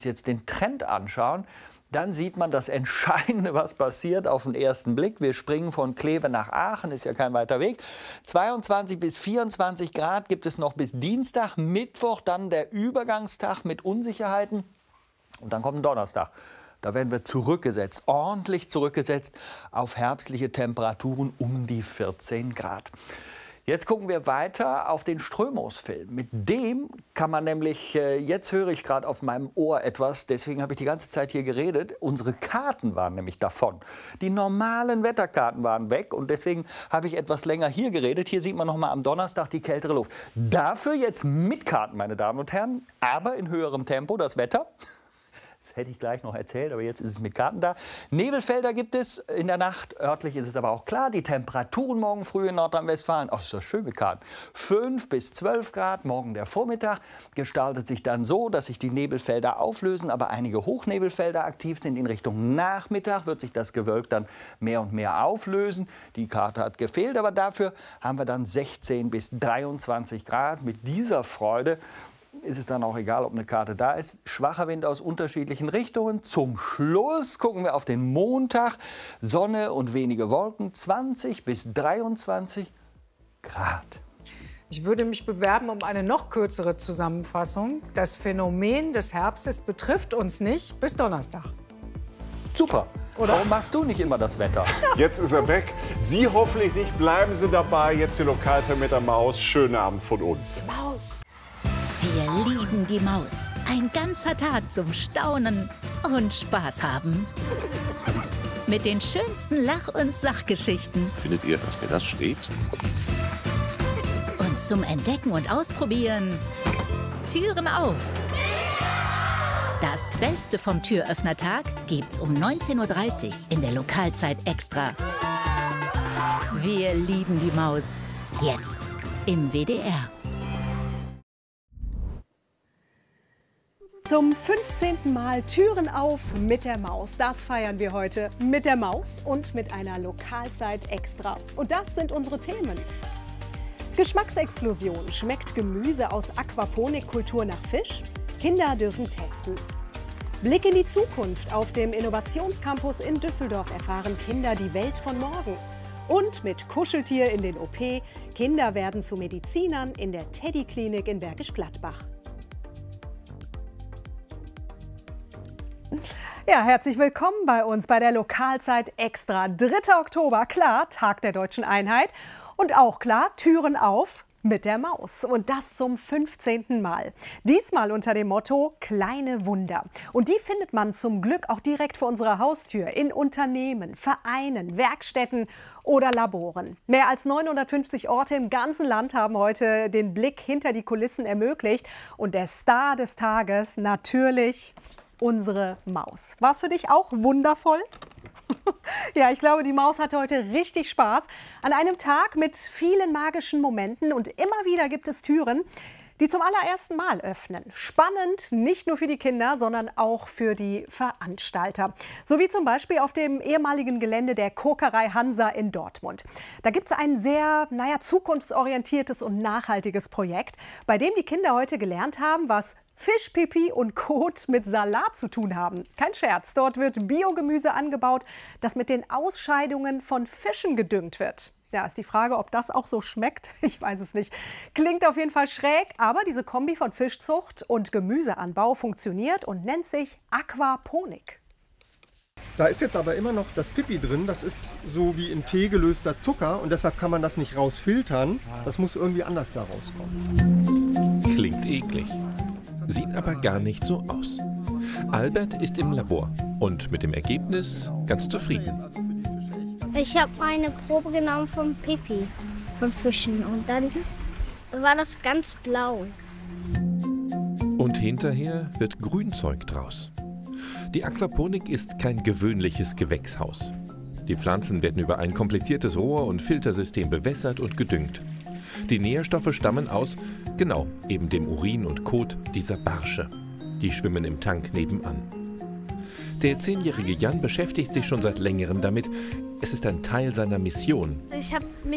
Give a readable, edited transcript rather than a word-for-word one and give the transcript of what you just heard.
jetzt den Trend anschauen, dann sieht man das Entscheidende, was passiert auf den ersten Blick. Wir springen von Kleve nach Aachen, ist ja kein weiter Weg. 22 bis 24 Grad gibt es noch bis Dienstag, Mittwoch dann der Übergangstag mit Unsicherheiten. Und dann kommt ein Donnerstag. Da werden wir zurückgesetzt, ordentlich zurückgesetzt auf herbstliche Temperaturen um die 14 Grad. Jetzt gucken wir weiter auf den Strömungsfilm. Mit dem kann man nämlich, jetzt höre ich gerade auf meinem Ohr etwas, deswegen habe ich die ganze Zeit hier geredet. Unsere Karten waren nämlich davon. Die normalen Wetterkarten waren weg und deswegen habe ich etwas länger hier geredet. Hier sieht man noch mal am Donnerstag die kältere Luft. Dafür jetzt mit Karten, meine Damen und Herren, aber in höherem Tempo das Wetter. Das hätte ich gleich noch erzählt, aber jetzt ist es mit Karten da. Nebelfelder gibt es in der Nacht. Örtlich ist es aber auch klar. Die Temperaturen morgen früh in Nordrhein-Westfalen, ach, ist das schön mit Karten, 5 bis 12 Grad. Morgen der Vormittag gestaltet sich dann so, dass sich die Nebelfelder auflösen, aber einige Hochnebelfelder aktiv sind. In Richtung Nachmittag wird sich das Gewölk dann mehr und mehr auflösen. Die Karte hat gefehlt, aber dafür haben wir dann 16 bis 23 Grad. Mit dieser Freude ist es dann auch egal, ob eine Karte da ist. Schwacher Wind aus unterschiedlichen Richtungen. Zum Schluss gucken wir auf den Montag. Sonne und wenige Wolken, 20 bis 23 Grad. Ich würde mich bewerben um eine noch kürzere Zusammenfassung. Das Phänomen des Herbstes betrifft uns nicht bis Donnerstag. Super. Oder? Warum machst du nicht immer das Wetter? Jetzt ist er weg. Sie hoffentlich nicht. Bleiben Sie dabei. Jetzt die Lokalfilm mit der Maus. Schönen Abend von uns. Maus. Wir lieben die Maus. Ein ganzer Tag zum Staunen und Spaß haben. Mit den schönsten Lach- und Sachgeschichten. Findet ihr, dass mir das steht? Und zum Entdecken und Ausprobieren. Türen auf! Das Beste vom Türöffnertag gibt's um 19:30 Uhr in der Lokalzeit Extra. Wir lieben die Maus. Jetzt im WDR. Zum 15. Mal Türen auf mit der Maus. Das feiern wir heute mit der Maus und mit einer Lokalzeit extra. Und das sind unsere Themen. Geschmacksexplosion. Schmeckt Gemüse aus Aquaponikkultur nach Fisch? Kinder dürfen testen. Blick in die Zukunft. Auf dem Innovationscampus in Düsseldorf erfahren Kinder die Welt von morgen. Und mit Kuscheltier in den OP. Kinder werden zu Medizinern in der Teddy-Klinik in Bergisch Gladbach. Ja, herzlich willkommen bei uns bei der Lokalzeit Extra. 3. Oktober, klar, Tag der Deutschen Einheit. Und auch klar, Türen auf mit der Maus. Und das zum 15. Mal. Diesmal unter dem Motto Kleine Wunder. Und die findet man zum Glück auch direkt vor unserer Haustür in Unternehmen, Vereinen, Werkstätten oder Laboren. Mehr als 950 Orte im ganzen Land haben heute den Blick hinter die Kulissen ermöglicht. Und der Star des Tages natürlich unsere Maus. War es für dich auch wundervoll? Ja, ich glaube, die Maus hatte heute richtig Spaß. An einem Tag mit vielen magischen Momenten und immer wieder gibt es Türen, die zum allerersten Mal öffnen. Spannend, nicht nur für die Kinder, sondern auch für die Veranstalter. So wie zum Beispiel auf dem ehemaligen Gelände der Kokerei Hansa in Dortmund. Da gibt es ein sehr, zukunftsorientiertes und nachhaltiges Projekt, bei dem die Kinder heute gelernt haben, was Fischpipi und Kot mit Salat zu tun haben. Kein Scherz, dort wird Biogemüse angebaut, das mit den Ausscheidungen von Fischen gedüngt wird. Ja, ist die Frage, ob das auch so schmeckt. Ich weiß es nicht. Klingt auf jeden Fall schräg, aber diese Kombi von Fischzucht und Gemüseanbau funktioniert und nennt sich Aquaponik. Da ist jetzt aber immer noch das Pipi drin. Das ist so wie in Tee gelöster Zucker und deshalb kann man das nicht rausfiltern. Das muss irgendwie anders da rauskommen. Klingt eklig. Sieht aber gar nicht so aus. Albert ist im Labor und mit dem Ergebnis ganz zufrieden. Ich habe eine Probe genommen vom Pipi, von Fischen, und dann war das ganz blau. Und hinterher wird Grünzeug draus. Die Aquaponik ist kein gewöhnliches Gewächshaus. Die Pflanzen werden über ein kompliziertes Rohr- und Filtersystem bewässert und gedüngt. Die Nährstoffe stammen aus, genau, eben dem Urin und Kot dieser Barsche. Die schwimmen im Tank nebenan. Der 10-jährige Jan beschäftigt sich schon seit längerem damit. Es ist ein Teil seiner Mission. Ich habe